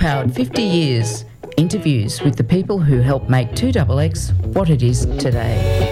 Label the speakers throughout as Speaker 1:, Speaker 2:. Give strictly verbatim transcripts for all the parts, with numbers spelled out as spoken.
Speaker 1: Powered fifty years. Interviews with the people who helped make two X X what it is today.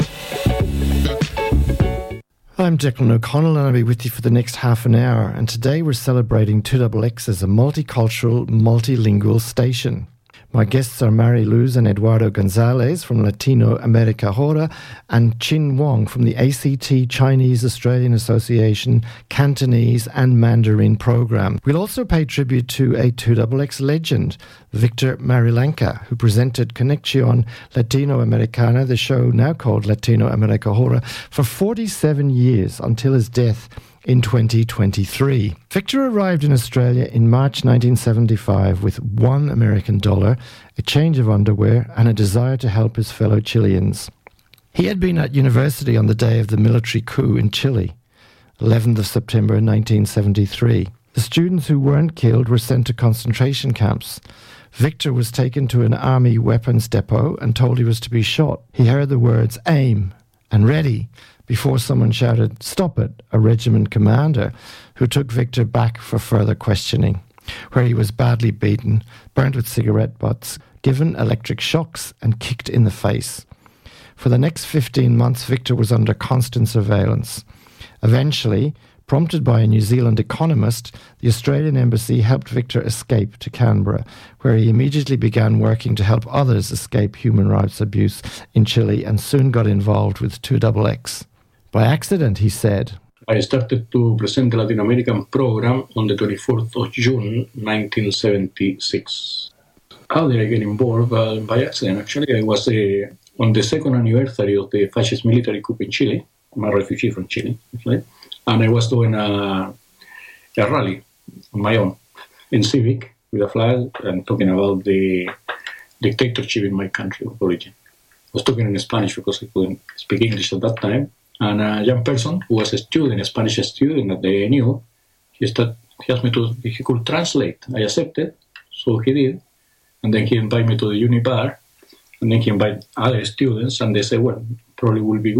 Speaker 2: I'm Declan O'Connell and I'll be with you for the next half an hour. And today we're celebrating two X X as a multicultural, multilingual station. My guests are Mary Luz and Eduardo Gonzalez from Latino America Hora and Chin Wong from the A C T Chinese Australian Association Cantonese and Mandarin program. We'll also pay tribute to a two X X legend, Victor Marilanka, who presented Conexión Latino Americana, the show now called Latino America Hora, for forty-seven years until his death in twenty twenty-three. Victor arrived in Australia in March nineteen seventy-five with one American dollar, a change of underwear, and a desire to help his fellow Chileans. He had been at university on the day of the military coup in Chile, eleventh of September nineteen seventy-three. The students who weren't killed were sent to concentration camps. Victor was taken to an army weapons depot and told he was to be shot. He heard the words "aim" and "ready" before someone shouted, "Stop it," a regiment commander, who took Victor back for further questioning, where he was badly beaten, burnt with cigarette butts, given electric shocks, and kicked in the face. For the next fifteen months, Victor was under constant surveillance. Eventually, prompted by a New Zealand economist, the Australian Embassy helped Victor escape to Canberra, where he immediately began working to help others escape human rights abuse in Chile and soon got involved with two X X. By accident, he said,
Speaker 3: I started to present the Latin American program on the twenty-fourth of June, nineteen seventy-six. How did I get involved? Uh, by accident, actually. I was uh, on the second anniversary of the fascist military coup in Chile. I'm a refugee from Chile, actually. And I was doing a, a rally on my own in Civic with a flag and talking about the dictatorship in my country of origin. I was talking in Spanish because I couldn't speak English at that time. And a young person who was a student, a Spanish student at the A N U, he, started, he asked me to, if he could translate. I accepted, so he did. And then he invited me to the Unibar, and then he invited other students, and they said, well, probably will be good.